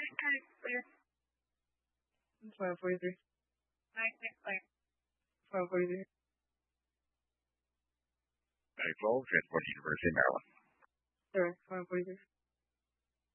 Clear. 12:43. 12:43. 12, Transport University of Maryland. Sir, 12:43.